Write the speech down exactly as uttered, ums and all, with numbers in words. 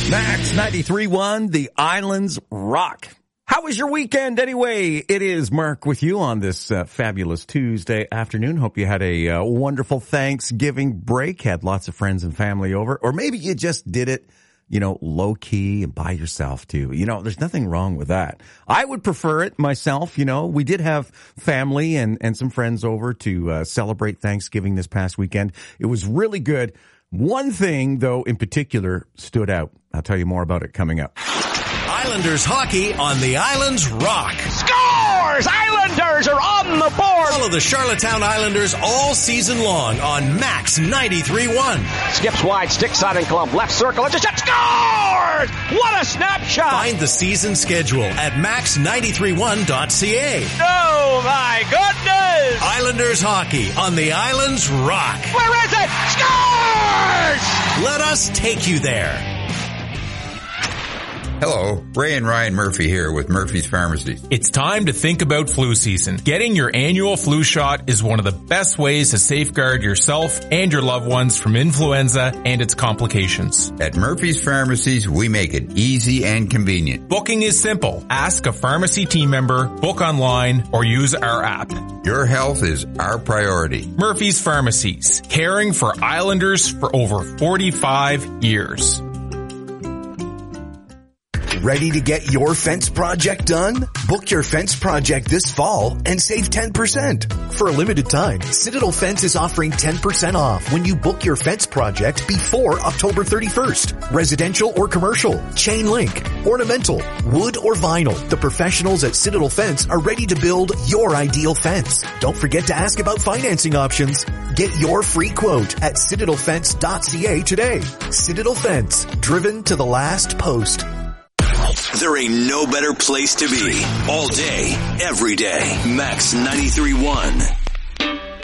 Max ninety-three point one, the Islands rock. How was your weekend anyway? It is Mark with you on this uh, fabulous Tuesday afternoon. Hope you had a uh, wonderful Thanksgiving break, had lots of friends and family over, or maybe you just did it, you know, low key and by yourself too. You know, there's nothing wrong with that. I would prefer it myself. You know, we did have family and, and some friends over to uh, celebrate Thanksgiving this past weekend. It was really good. One thing, though, in particular stood out. I'll tell you more about it coming up. Islanders hockey on the Islands rock. Scores! Islanders are on the board! Follow the Charlottetown Islanders all season long on Max ninety-three point one. Skips wide, sticks out and glove, left circle, it's a shot, scores! What a snapshot! Find the season schedule at max ninety-three one dot c a. Oh my goodness! Islanders hockey on the Islands rock. Where is it? Scores! Let us take you there. Hello, Ray and Ryan Murphy here with Murphy's Pharmacy. It's time to think about flu season. Getting your annual flu shot is one of the best ways to safeguard yourself and your loved ones from influenza and its complications. At Murphy's Pharmacies, we make it easy and convenient. Booking is simple. Ask a pharmacy team member, book online, or use our app. Your health is our priority. Murphy's Pharmacies, caring for Islanders for over forty-five years. Ready to get your fence project done? Book your fence project this fall and save ten percent. For a limited time, Citadel Fence is offering ten percent off when you book your fence project before October thirty-first. Residential or commercial, chain link, ornamental, wood or vinyl. The professionals at Citadel Fence are ready to build your ideal fence. Don't forget to ask about financing options. Get your free quote at citadel fence dot c a today. Citadel Fence, driven to the last post. There ain't no better place to be. All day, every day. Max ninety-three point one.